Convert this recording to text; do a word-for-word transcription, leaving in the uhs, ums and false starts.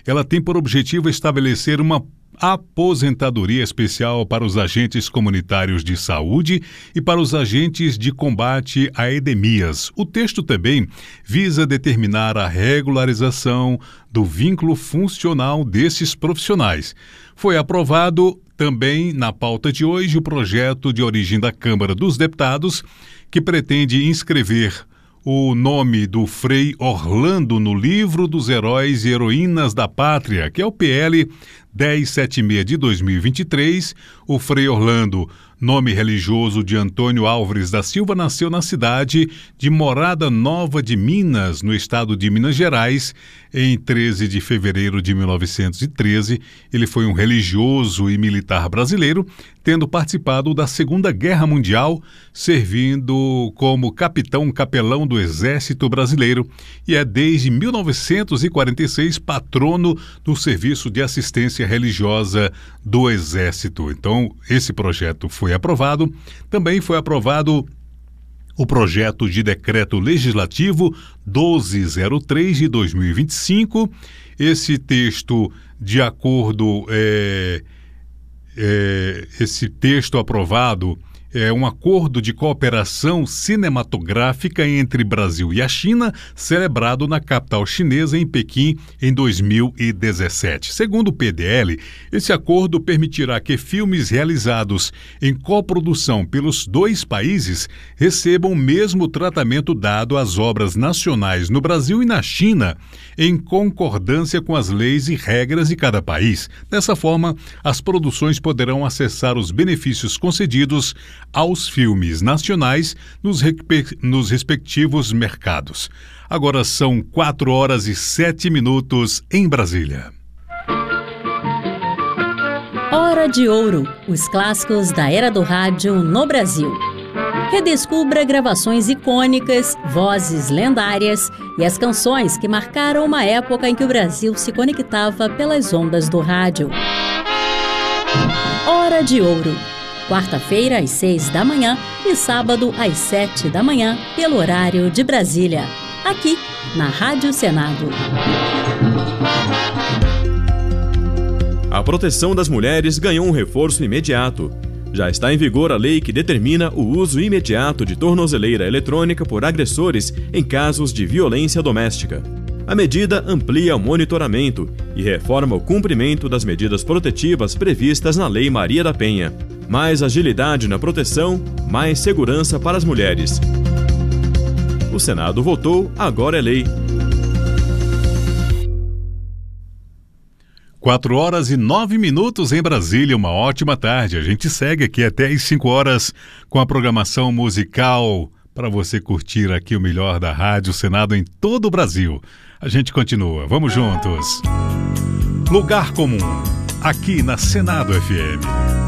ela tem por objetivo estabelecer uma aposentadoria especial para os agentes comunitários de saúde e para os agentes de combate a endemias. O texto também visa determinar a regularização do vínculo funcional desses profissionais. Foi aprovado também na pauta de hoje o projeto de origem da Câmara dos Deputados, que pretende inscrever o nome do Frei Orlando no livro dos heróis e heroínas da pátria, que é o P L dez setenta e seis de dois mil e vinte e três. O Frei Orlando, nome religioso de Antônio Álvares da Silva, nasceu na cidade de Morada Nova de Minas, no estado de Minas Gerais, em treze de fevereiro de mil novecentos e treze. Ele foi um religioso e militar brasileiro, tendo participado da Segunda Guerra Mundial, servindo como capitão capelão do Exército Brasileiro, e é desde mil novecentos e quarenta e seis patrono do Serviço de Assistência Religiosa do Exército. Então, esse projeto foi aprovado. Também foi aprovado o projeto de decreto legislativo doze zero três de dois mil e vinte e cinco. Esse texto, de acordo, é, é, esse texto aprovado é um acordo de cooperação cinematográfica entre Brasil e a China, celebrado na capital chinesa, em Pequim, em dois mil e dezessete. Segundo o P D L, esse acordo permitirá que filmes realizados em coprodução pelos dois países recebam o mesmo tratamento dado às obras nacionais no Brasil e na China, em concordância com as leis e regras de cada país. Dessa forma, as produções poderão acessar os benefícios concedidos aos filmes nacionais nos, nos respectivos mercados. Agora são quatro horas e sete minutos em Brasília. Hora de Ouro, os clássicos da era do rádio no Brasil. Redescubra gravações icônicas, vozes lendárias e as canções que marcaram uma época em que o Brasil se conectava pelas ondas do rádio. Hora de Ouro. Quarta-feira às seis da manhã e sábado às sete da manhã, pelo horário de Brasília, aqui na Rádio Senado. A proteção das mulheres ganhou um reforço imediato. Já está em vigor a lei que determina o uso imediato de tornozeleira eletrônica por agressores em casos de violência doméstica. A medida amplia o monitoramento e reforma o cumprimento das medidas protetivas previstas na Lei Maria da Penha. Mais agilidade na proteção, mais segurança para as mulheres. O Senado votou, agora é lei. Quatro horas e nove minutos em Brasília, uma ótima tarde. A gente segue aqui até às cinco horas com a programação musical para você curtir aqui o melhor da Rádio Senado em todo o Brasil. A gente continua, vamos juntos. Lugar Comum, aqui na Senado F M.